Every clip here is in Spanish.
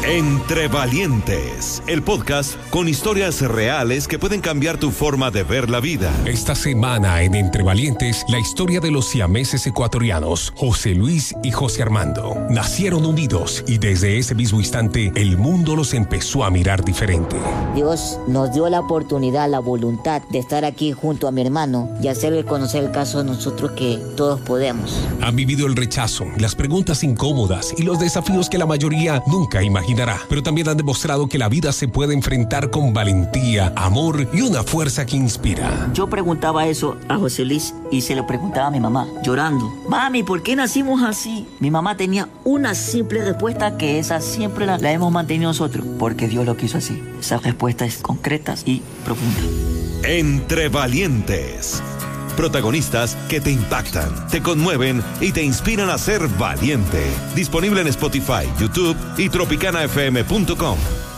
Entre Valientes, el podcast con historias reales que pueden cambiar tu forma de ver la vida. Esta semana en Entre Valientes, la historia de los siameses ecuatorianos, José Luis y José Armando. Nacieron unidos y desde ese mismo instante, el mundo los empezó a mirar diferente. Dios nos dio la oportunidad, la voluntad de estar aquí junto a mi hermano y hacerle conocer el caso de nosotros que todos podemos. Han vivido el rechazo, las preguntas incómodas y los desafíos que la mayoría nunca imaginará, pero también han demostrado que la vida se puede enfrentar con valentía, amor y una fuerza que inspira. Yo preguntaba eso a José Luis y se lo preguntaba a mi mamá, llorando. Mami, ¿por qué nacimos así? Mi mamá tenía una simple respuesta, que esa siempre la hemos mantenido nosotros, porque Dios lo quiso así. Esa respuesta es concreta y profunda. Entre Valientes. Protagonistas que te impactan, te conmueven y te inspiran a ser valiente. Disponible en Spotify, YouTube y tropicanafm.com.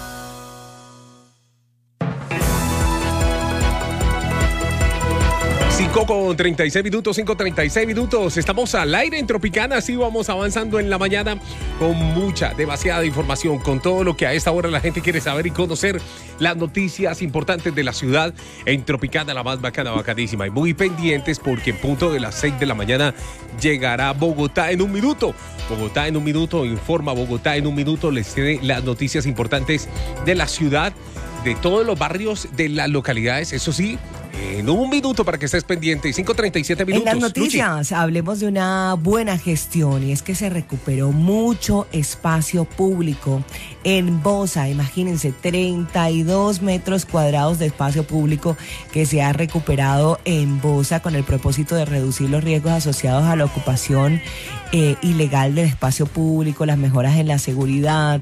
5:36 minutos. Estamos al aire en Tropicana. Así vamos avanzando en la mañana con demasiada información, con todo lo que a esta hora la gente quiere saber y conocer, las noticias importantes de la ciudad en Tropicana, la más bacana, bacanísima. Y muy pendientes porque en punto de las 6 de la mañana llegará Bogotá en un minuto. Bogotá en un minuto informa, Bogotá en un minuto les tiene las noticias importantes de la ciudad, de todos los barrios, de las localidades, eso sí, en un minuto para que estés pendiente. 5:37 minutos. En las noticias, Luchi, hablemos de una buena gestión, y es que se recuperó mucho espacio público en Bosa. Imagínense, 32 metros cuadrados de espacio público que se ha recuperado en Bosa con el propósito de reducir los riesgos asociados a la ocupación ilegal del espacio público, las mejoras en la seguridad,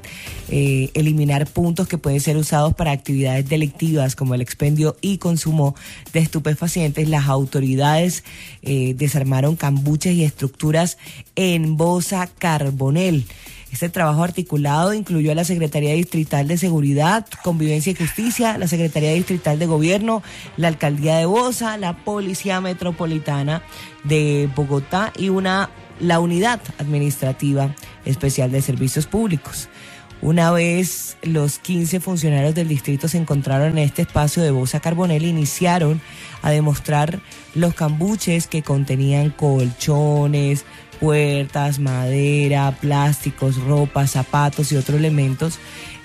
eliminar puntos que pueden ser usados para actividades delictivas como el expendio y consumo de estupefacientes. Las autoridades desarmaron cambuches y estructuras en Bosa Carbonel. Este trabajo articulado incluyó a la Secretaría Distrital de Seguridad, Convivencia y Justicia, la Secretaría Distrital de Gobierno, la Alcaldía de Bosa, la Policía Metropolitana de Bogotá y la Unidad Administrativa Especial de Servicios Públicos. Una vez los 15 funcionarios del distrito se encontraron en este espacio de Bosa Carbonel, iniciaron a demostrar los cambuches que contenían colchones, puertas, madera, plásticos, ropa, zapatos y otros elementos.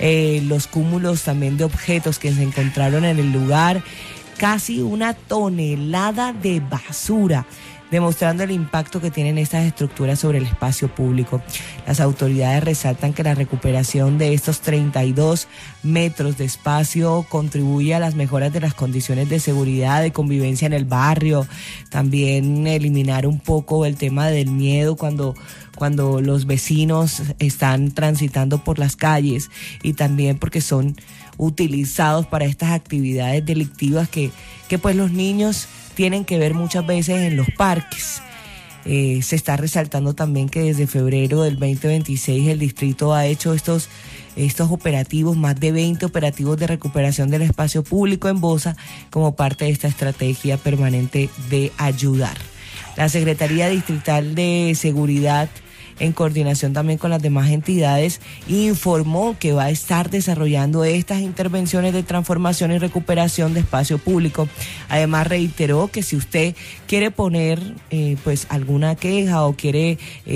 Los cúmulos también de objetos que se encontraron en el lugar, casi 1 tonelada de basura, demostrando el impacto que tienen estas estructuras sobre el espacio público. Las autoridades resaltan que la recuperación de estos 32 metros de espacio contribuye a las mejoras de las condiciones de seguridad, de convivencia en el barrio, también eliminar un poco el tema del miedo cuando los vecinos están transitando por las calles, y también porque son utilizados para estas actividades delictivas que pues los niños tienen que ver muchas veces en los parques. Se está resaltando también que desde febrero del 2026 el distrito ha hecho estos operativos, más de 20 operativos de recuperación del espacio público en Bosa, como parte de esta estrategia permanente de ayudar. La Secretaría Distrital de Seguridad, en coordinación también con las demás entidades, informó que va a estar desarrollando estas intervenciones de transformación y recuperación de espacio público. Además, reiteró que si usted quiere poner pues alguna queja o quiere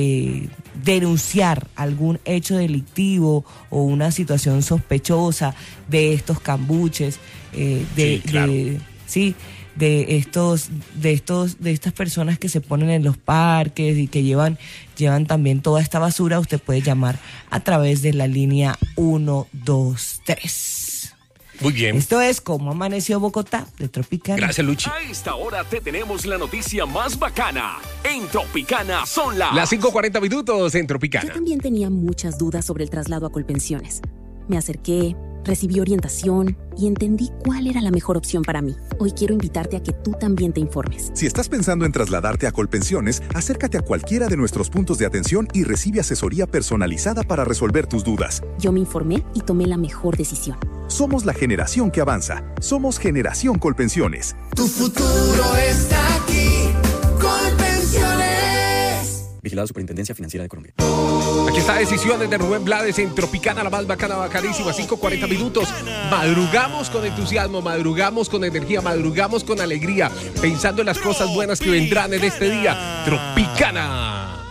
denunciar algún hecho delictivo o una situación sospechosa de estos cambuches, de estas personas que se ponen en los parques y que llevan también toda esta basura, usted puede llamar a través de la línea 123. Muy bien. Esto es Cómo Amaneció Bogotá de Tropicana. Gracias, Luchi. A esta hora te tenemos la noticia más bacana. En Tropicana son las 5:40 minutos en Tropicana. Yo también tenía muchas dudas sobre el traslado a Colpensiones. Me acerqué, recibí orientación y entendí cuál era la mejor opción para mí. Hoy quiero invitarte a que tú también te informes. Si estás pensando en trasladarte a Colpensiones, acércate a cualquiera de nuestros puntos de atención y recibe asesoría personalizada para resolver tus dudas. Yo me informé y tomé la mejor decisión. Somos la generación que avanza. Somos Generación Colpensiones. Tu futuro está aquí. Colpensiones. Vigilado Superintendencia Financiera de Colombia. Aquí está Decisiones de Rubén Blades en Tropicana, la más bacana, bacanísima, 5:40 minutos. Madrugamos con entusiasmo, madrugamos con energía, madrugamos con alegría, pensando en las cosas buenas que vendrán en este día. Tropicana.